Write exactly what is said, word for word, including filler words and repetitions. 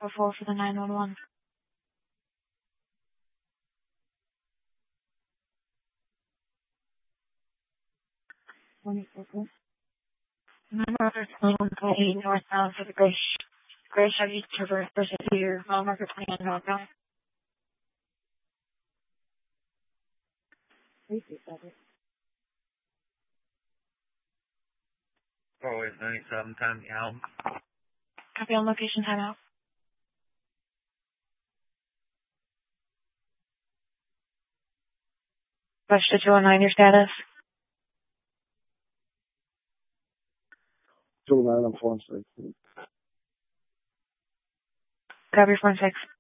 four for the nine one one. Mile marker twenty-one point eight northbound for the Gray, Gray Chevy Traverse versus here. Mile marker twenty-one northbound. four eight nine seven, time out. Copy on location, timeout. Rush to two oh nine, your status. two oh nine, I'm four and six. Copy four and six.